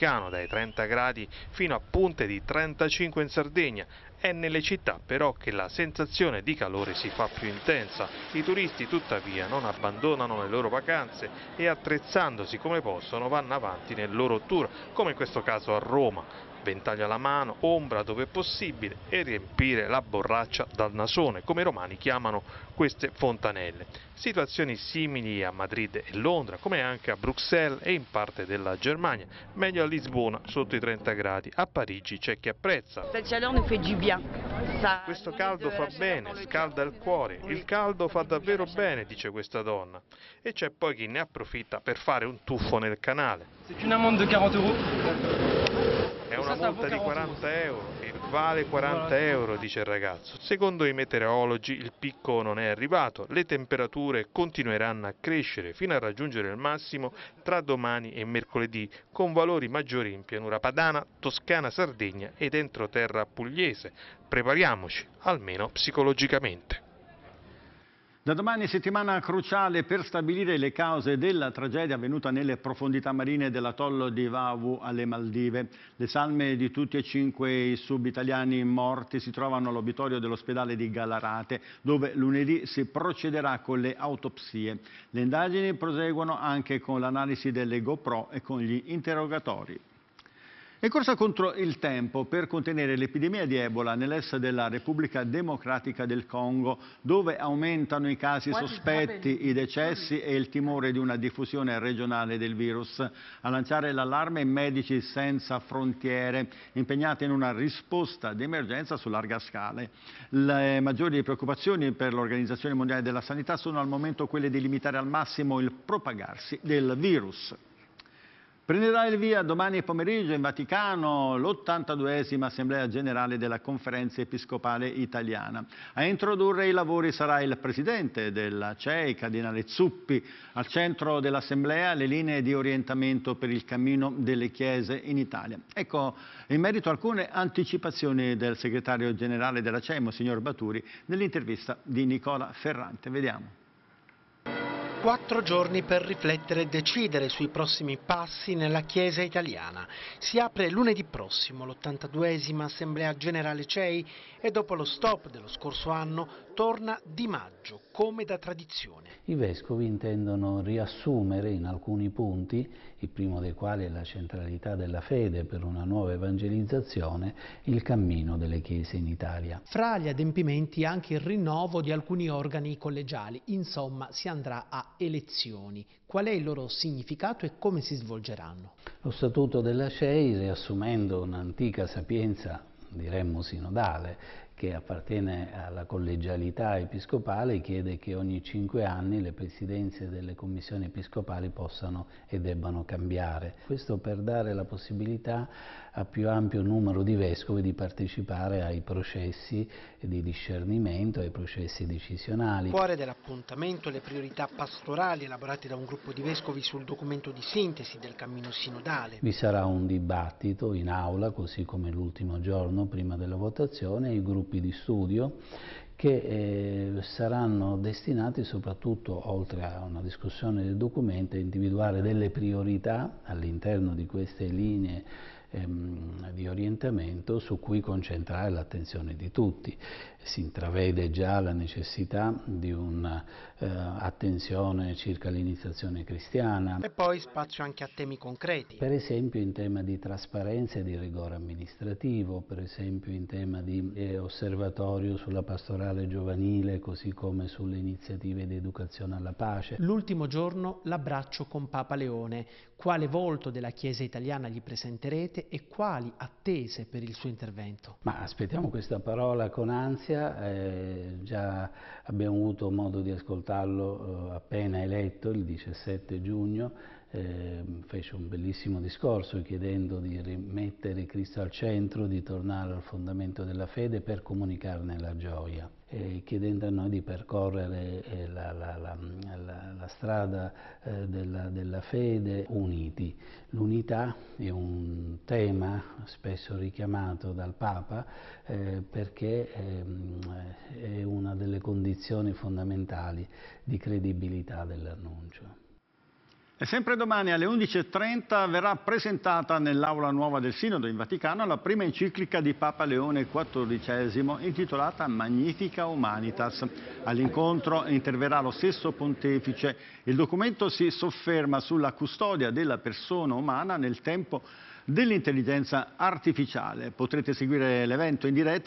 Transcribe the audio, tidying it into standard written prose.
Vaticano, dai 30 gradi fino a punte di 35 in Sardegna. È nelle città però che la sensazione di calore si fa più intensa. I turisti tuttavia non abbandonano le loro vacanze e attrezzandosi come possono vanno avanti nel loro tour, come in questo caso a Roma. Ventaglio alla mano, ombra dove è possibile e riempire la borraccia dal nasone, come i romani chiamano queste fontanelle. Situazioni simili a Madrid e Londra, come anche a Bruxelles e in parte della Germania. Meglio a Lisbona, sotto i 30 gradi, a Parigi c'è chi apprezza. Questo caldo fa bene, scalda il cuore, il caldo fa davvero bene, dice questa donna. E c'è poi chi ne approfitta per fare un tuffo nel canale. È una multa di 40 euro e vale 40 euro, dice il ragazzo. Secondo i meteorologi il picco non è arrivato, le temperature continueranno a crescere fino a raggiungere il massimo tra domani e mercoledì, con valori maggiori in pianura padana, Toscana, Sardegna ed entroterra pugliese. Prepariamoci, almeno psicologicamente. Da domani settimana cruciale per stabilire le cause della tragedia avvenuta nelle profondità marine dell'atollo di Vavu alle Maldive. Le salme di tutti e 5 i sub-italiani morti si trovano all'obitorio dell'ospedale di Gallarate, dove lunedì si procederà con le autopsie. Le indagini proseguono anche con l'analisi delle GoPro e con gli interrogatori. È corsa contro il tempo per contenere l'epidemia di Ebola nell'est della Repubblica Democratica del Congo, dove aumentano i casi sospetti, i decessi e il timore di una diffusione regionale del virus. A lanciare l'allarme Medici Senza Frontiere, impegnati in una risposta d'emergenza su larga scala. Le maggiori preoccupazioni per l'Organizzazione Mondiale della Sanità sono al momento quelle di limitare al massimo il propagarsi del virus. Prenderà il via domani pomeriggio in Vaticano l'82esima Assemblea Generale della Conferenza Episcopale Italiana. A introdurre i lavori sarà il Presidente della CEI, Cardinale Zuppi. Al centro dell'Assemblea le linee di orientamento per il cammino delle Chiese in Italia. Ecco, in merito a alcune anticipazioni del Segretario Generale della CEI, Monsignor Baturi, nell'intervista di Nicola Ferrante. Vediamo. 4 giorni per riflettere e decidere sui prossimi passi nella Chiesa italiana. Si apre lunedì prossimo l'82esima Assemblea Generale CEI e dopo lo stop dello scorso anno torna Di Maggio, come da tradizione. I vescovi intendono riassumere in alcuni punti, il primo dei quali è la centralità della fede per una nuova evangelizzazione, il cammino delle chiese in Italia. Fra gli adempimenti anche il rinnovo di alcuni organi collegiali, insomma si andrà a elezioni. Qual è il loro significato e come si svolgeranno? Lo statuto della CEI, riassumendo un'antica sapienza, diremmo sinodale, che appartiene alla collegialità episcopale, chiede che ogni 5 anni le presidenze delle commissioni episcopali possano e debbano cambiare. Questo per dare la possibilità a più ampio numero di vescovi di partecipare ai processi di discernimento, ai processi decisionali. Cuore dell'appuntamento le priorità pastorali elaborate da un gruppo di vescovi sul documento di sintesi del cammino sinodale. Vi sarà un dibattito in aula, così come l'ultimo giorno prima della votazione, i gruppi di studio che saranno destinati soprattutto, oltre a una discussione del documento, a individuare delle priorità all'interno di queste linee di orientamento su cui concentrare l'attenzione di tutti. Si intravede già la necessità di un'attenzione circa l'iniziazione cristiana. E poi spazio anche a temi concreti. Per esempio in tema di trasparenza e di rigore amministrativo, per esempio in tema di osservatorio sulla pastorale giovanile, così come sulle iniziative di educazione alla pace. L'ultimo giorno l'abbraccio con Papa Leone. Quale volto della Chiesa italiana gli presenterete e quali attese per il suo intervento? Ma aspettiamo questa parola con ansia, già abbiamo avuto modo di ascoltarlo appena eletto il 17 giugno, fece un bellissimo discorso chiedendo di rimettere Cristo al centro, di tornare al fondamento della fede per comunicarne la gioia, chiedendo a noi di percorrere la strada della fede uniti. L'unità è un tema spesso richiamato dal Papa perché è una delle condizioni fondamentali di credibilità dell'annuncio. E sempre domani alle 11:30 verrà presentata nell'Aula Nuova del Sinodo in Vaticano la prima enciclica di Papa Leone XIV intitolata Magnificat Humanitas. All'incontro interverrà lo stesso pontefice. Il documento si sofferma sulla custodia della persona umana nel tempo dell'intelligenza artificiale. Potrete seguire l'evento in diretta